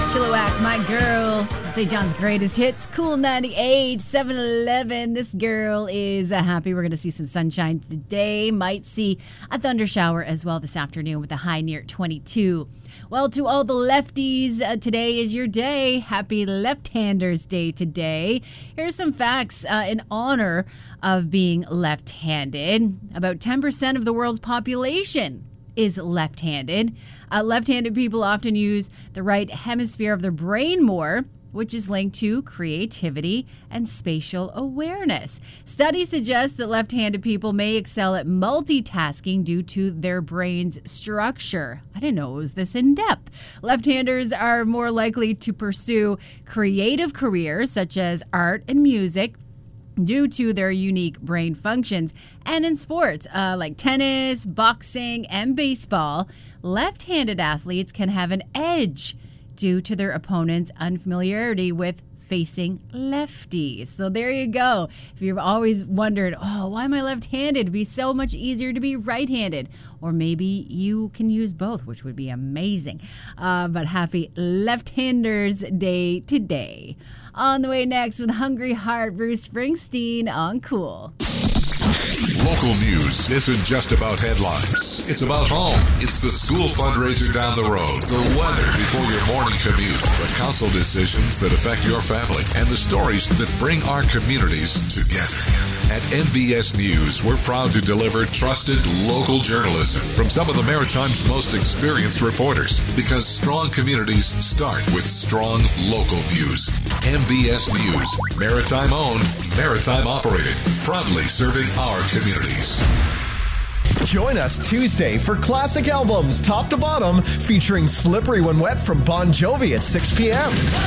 Chilliwack, My Girl. St. John's greatest hits. Cool 98, 7-Eleven. This girl is happy. We're going to see some sunshine today. Might see a thunder shower as well this afternoon with a high near 22. Well, to all the lefties, today is your day. Happy Left-Handers Day today. Here's some facts in honor of being left-handed. About 10% of the world's population is left-handed. Left-handed people often use the right hemisphere of their brain more, which is linked to creativity and spatial awareness. Studies suggest that left-handed people may excel at multitasking due to their brain's structure. I didn't know it was this in-depth. Left-handers are more likely to pursue creative careers such as art and music, due to their unique brain functions. And in sports like tennis, boxing, and baseball, left-handed athletes can have an edge due to their opponent's unfamiliarity with facing lefties. So there you go. If you've always wondered, why am I left-handed? It'd be so much easier to be right-handed. Or maybe you can use both, which would be amazing. But happy Left-Handers Day today. On the way next with Hungry Heart, Bruce Springsteen on Cool. Local news isn't just about headlines. It's about home. It's the school fundraiser down the road, the weather before your morning commute, the council decisions that affect your family, and the stories that bring our communities together. At MBS News, we're proud to deliver trusted local journalism from some of the Maritime's most experienced reporters, because strong communities start with strong local news. MBS News, Maritime owned, Maritime operated, proudly serving our communities. Join us Tuesday for classic albums top to bottom featuring Slippery When Wet from Bon Jovi at 6 p.m.